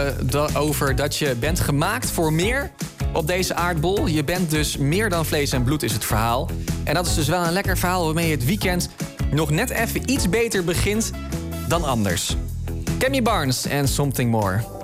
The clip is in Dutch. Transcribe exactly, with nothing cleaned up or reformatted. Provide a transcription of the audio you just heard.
da- over dat je bent gemaakt voor meer op deze aardbol. Je bent dus meer dan vlees en bloed, is het verhaal. En dat is dus wel een lekker verhaal waarmee je het weekend nog net even iets beter begint dan anders. Cammy Barnes en Something More.